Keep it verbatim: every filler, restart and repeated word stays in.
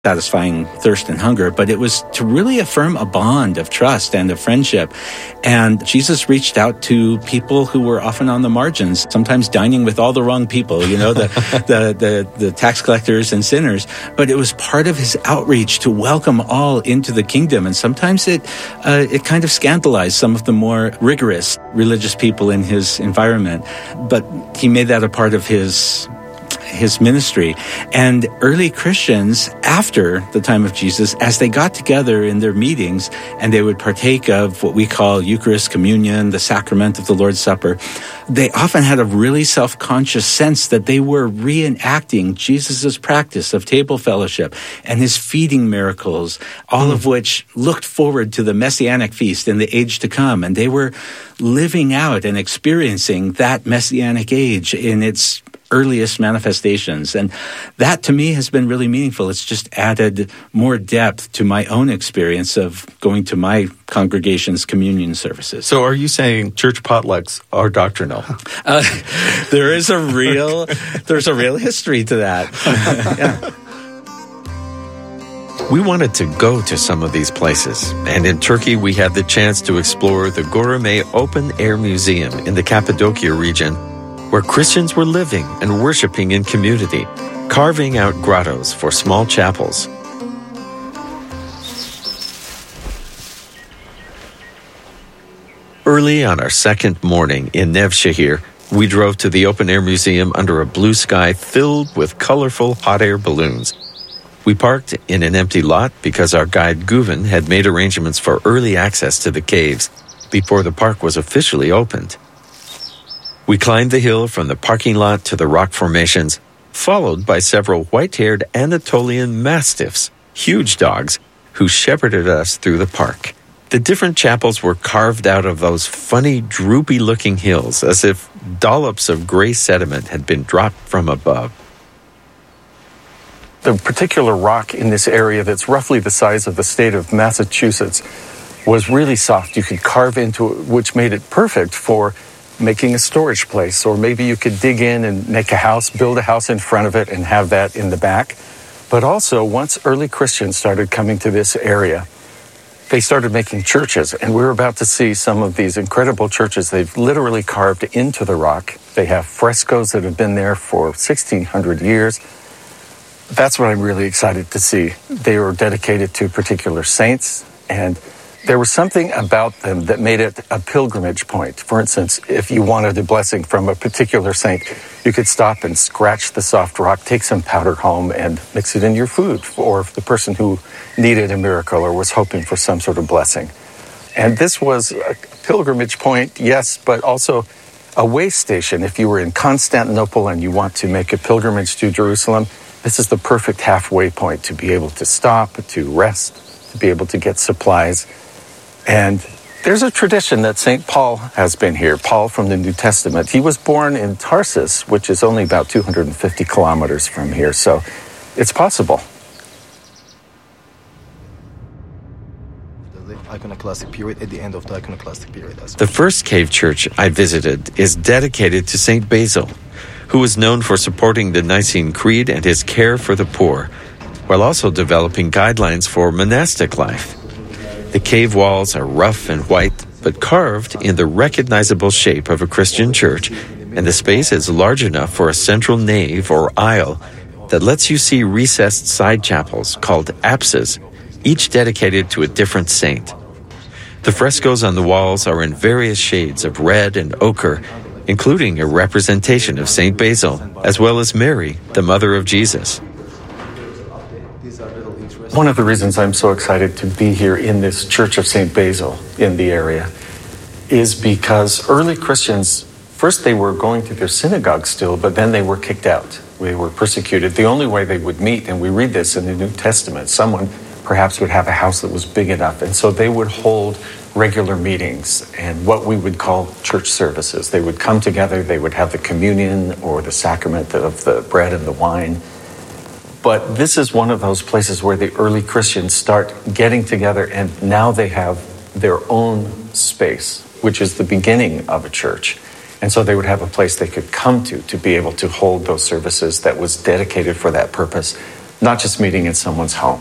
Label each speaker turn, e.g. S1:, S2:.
S1: satisfying thirst and hunger, but it was to really affirm a bond of trust and of friendship. And Jesus reached out to people who were often on the margins, sometimes dining with all the wrong people, you know, the, the, the, the tax collectors and sinners. But it was part of his outreach to welcome all into the kingdom. And sometimes it, uh, it kind of scandalized some of the more rigorous religious people in his environment. But he made that a part of his his ministry. And early Christians, after the time of Jesus, as they got together in their meetings and they would partake of what we call Eucharist, communion, the sacrament of the Lord's Supper, they often had a really self-conscious sense that they were reenacting Jesus' practice of table fellowship and his feeding miracles, all mm. of which looked forward to the Messianic feast in the age to come. And they were living out and experiencing that Messianic age in its earliest manifestations. And that, to me, has been really meaningful. It's just added more depth to my own experience of going to my congregation's communion services.
S2: So are you saying church potlucks are doctrinal?
S1: Uh, there is a real, there's a real history to that. Yeah.
S2: We wanted to go to some of these places, and in Turkey we had the chance to explore the Göreme Open Air Museum in the Cappadocia region, where Christians were living and worshiping in community, carving out grottos for small chapels. Early on our second morning in Nevşehir, we drove to the Open Air Museum under a blue sky filled with colorful hot air balloons. We parked in an empty lot because our guide Guven had made arrangements for early access to the caves before the park was officially opened. We climbed the hill from the parking lot to the rock formations, followed by several white-haired Anatolian mastiffs, huge dogs, who shepherded us through the park. The different chapels were carved out of those funny, droopy-looking hills, as if dollops of gray sediment had been dropped from above.
S3: The particular rock in this area that's roughly the size of the state of Massachusetts was really soft. You could carve into it, which made it perfect for making a storage place, or maybe you could dig in and make a house, build a house in front of it and have that in the back. But also, once early Christians started coming to this area, they started making churches, and we're about to see some of these incredible churches they've literally carved into the rock. They have frescoes that have been there for sixteen hundred years. That's what I'm really excited to see. They were dedicated to particular saints, and there was something about them that made it a pilgrimage point. For instance, if you wanted a blessing from a particular saint, you could stop and scratch the soft rock, take some powder home, and mix it in your food, or the person who needed a miracle or was hoping for some sort of blessing. And this was a pilgrimage point, yes, but also a way station. If you were in Constantinople and you want to make a pilgrimage to Jerusalem, this is the perfect halfway point to be able to stop, to rest, to be able to get supplies. And there's a tradition that Saint Paul has been here, Paul from the New Testament. He was born in Tarsus, which is only about two hundred fifty kilometers from here, so it's possible.
S4: The iconoclastic period, at the end of the iconoclastic period.
S2: The first cave church I visited is dedicated to Saint Basil, who was known for supporting the Nicene Creed and his care for the poor, while also developing guidelines for monastic life. The cave walls are rough and white, but carved in the recognizable shape of a Christian church, and the space is large enough for a central nave or aisle that lets you see recessed side chapels called apses, each dedicated to a different saint. The frescoes on the walls are in various shades of red and ochre, including a representation of Saint Basil, as well as Mary, the mother of Jesus.
S3: One of the reasons I'm so excited to be here in this Church of Saint Basil in the area is because early Christians, first they were going to their synagogue still, but then they were kicked out. They were persecuted. The only way they would meet, and we read this in the New Testament, someone perhaps would have a house that was big enough, and so they would hold regular meetings and what we would call church services. They would come together, they would have the communion or the sacrament of the bread and the wine. But this is one of those places where the early Christians start getting together, and now they have their own space, which is the beginning of a church. And so they would have a place they could come to to be able to hold those services that was dedicated for that purpose. not just meeting in someone's home.